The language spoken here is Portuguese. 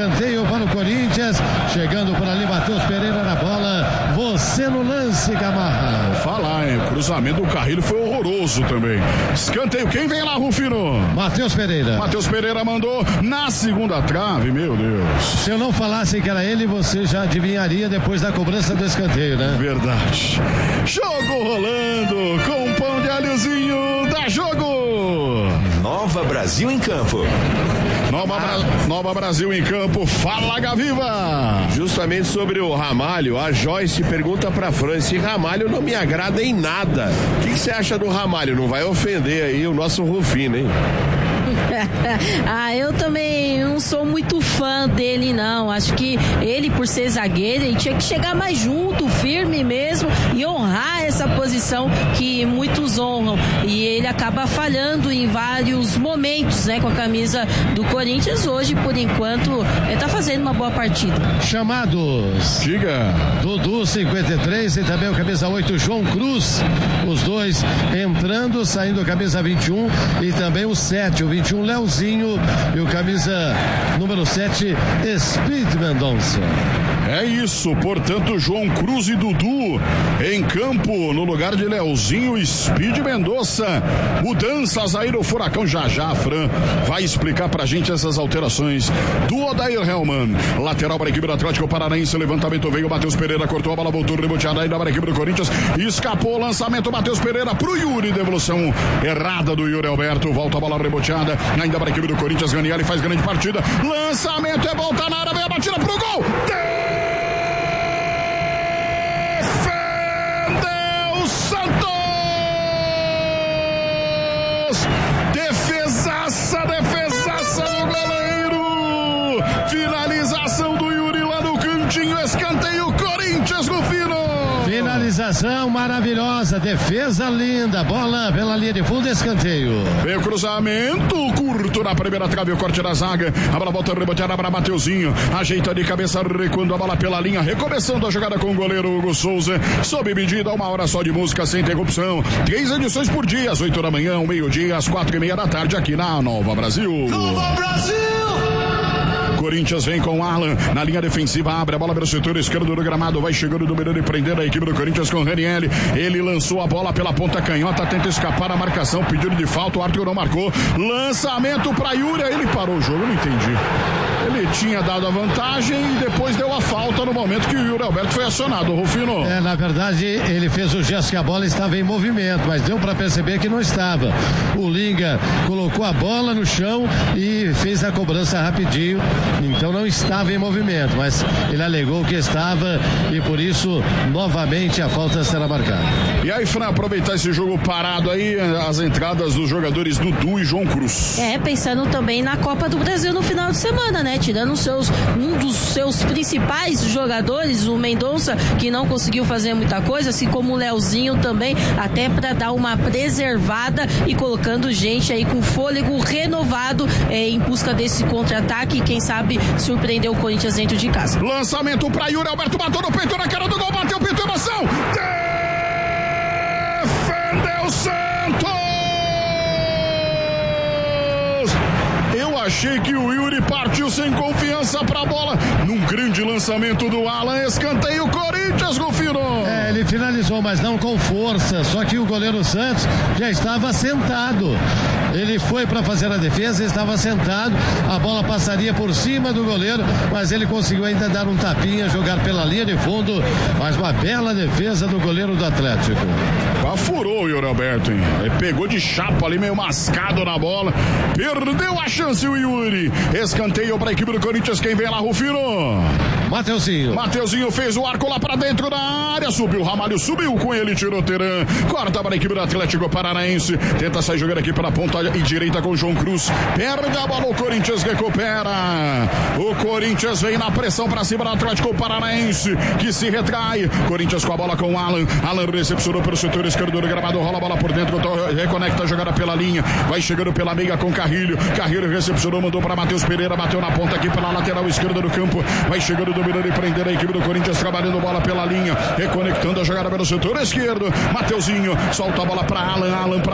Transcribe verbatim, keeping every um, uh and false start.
escanteio para o Corinthians. Chegando por ali, Matheus Pereira na bola. Você no lance, Gamarra. Vou falar, hein? O cruzamento do Carrilho foi horroroso também. Escanteio, quem vem lá, Rufino? Matheus Pereira. Matheus Pereira mandou na segunda trave, meu Deus. Se eu não falasse que era ele, você já adivinharia depois da cobrança do escanteio, né? Verdade. Jogo rolando com um pão de alhozinho da Jogo. Nova Brasil em campo. Nova, Bra... Nova Brasil em campo, fala Gaviva! Justamente sobre o Ramalho, a Joyce pergunta pra Fran se Ramalho não me agrada em nada. O que você acha do Ramalho? Não vai ofender aí o nosso Rufino, hein? Ah, eu também não sou muito fã dele, não. Acho que ele, por ser zagueiro, ele tinha que chegar mais junto, firme mesmo, e honrar essa posição que muitos honram. E ele acaba falhando em vários momentos, né, com a camisa do Corinthians. Hoje, por enquanto, ele tá fazendo uma boa partida. Chamados. Diga. Dudu, cinquenta e três, e também o camisa oito, João Cruz. Os dois entrando, saindo o camisa vinte e um e também o sete, o vinte e um, Leozinho, e o camisa número sete, Speed Mendonça. É isso, portanto, João Cruz e Dudu em campo, no lugar de Leozinho e Speed Mendonça. Mudanças aí no Furacão. Já já a Fran vai explicar pra gente essas alterações do Odair Hellman. Lateral para a equipe do Atlético Paranaense, levantamento veio, Matheus Pereira cortou a bola, voltou reboteada ainda para a equipe do Corinthians, escapou o lançamento, Matheus Pereira pro Yuri, devolução errada do Yuri Alberto, volta a bola reboteada ainda para a equipe do Corinthians. Ranieri faz grande partida, lançamento é volta na área, vem a batida pro gol. Santos! Defesaça, defesaça do goleiro! Finalização do Yuri lá no cantinho, escanteio, Corinthians no fino! Finalização maravilhosa, defesa linda, bola pela linha de fundo, escanteio. Vem o cruzamento curto na primeira trave, o corte da zaga, a bola volta reboteada para Mateuzinho, ajeita de cabeça, recuando a bola pela linha, recomeçando a jogada com o goleiro Hugo Souza, sob medida, uma hora só de música sem interrupção, três edições por dia, às oito da manhã, ao meio-dia, às quatro e meia da tarde, aqui na Nova Brasil. Nova Brasil! Corinthians vem com Alan na linha defensiva, abre a bola pelo setor esquerdo do gramado, vai chegando do Miranda e prendendo a equipe do Corinthians com Ranieri. Ele lançou a bola pela ponta canhota, tenta escapar a marcação, pedido de falta, o árbitro não marcou. Lançamento para Yuri, ele parou o jogo, eu não entendi. Ele tinha dado a vantagem e depois deu a falta no momento que o Yuri Alberto foi acionado, Rufino. É, na verdade, ele fez o gesto que a bola estava em movimento, mas deu para perceber que não estava. O Linga colocou a bola no chão e fez a cobrança rapidinho. Então não estava em movimento, mas ele alegou que estava e por isso novamente a falta será marcada. E aí, Fran, aproveitar esse jogo parado aí, as entradas dos jogadores Dudu e João Cruz. É, pensando também na Copa do Brasil no final de semana, né? Tirando os seus, um dos seus principais jogadores, o Mendonça, que não conseguiu fazer muita coisa, assim como o Leozinho também, até para dar uma preservada e colocando gente aí com fôlego renovado é, em busca desse contra-ataque e quem sabe surpreendeu o Corinthians dentro de casa. Lançamento para Yuri Alberto, bateu no peito, na cara do gol, bateu o peito, emoção! Defendeu Santos! Eu achei que o Yuri partiu sem confiança para a bola, num grande lançamento do Alan, escanteio Corinthians, Rufino. É, ele finalizou, mas não com força, só que o goleiro Santos já estava sentado. Ele foi para fazer a defesa, estava sentado, a bola passaria por cima do goleiro, mas ele conseguiu ainda dar um tapinha, jogar pela linha de fundo, mas uma bela defesa do goleiro do Atlético. Furou o Yuri Alberto, hein? Ele pegou de chapa ali, meio mascado na bola, perdeu a chance o Yuri. Escanteio para a equipe do Corinthians, quem vem lá, Rufino? Mateuzinho. Mateuzinho fez o arco lá para dentro da área, subiu, Ramalho subiu com ele, tirou Teran, corta para a equipe do Atlético Paranaense, tenta sair jogando aqui pela ponta e direita com o João Cruz, perde a bola, o Corinthians recupera, o Corinthians vem na pressão para cima do Atlético Paranaense, que se retrai, Corinthians com a bola com o Alan, Alan recepcionou pelo setor esquerdo do gramado, rola a bola por dentro, reconecta a jogada pela linha, vai chegando pela meia com Carrilho, Carrilho recepcionou, mandou para Matheus Pereira, bateu na ponta aqui pela lateral esquerda do campo, vai chegando, dominando e prendendo a equipe do Corinthians, trabalhando bola pela linha, reconectando a jogada pelo setor esquerdo, Mateuzinho, solta a bola para Alan, Alan para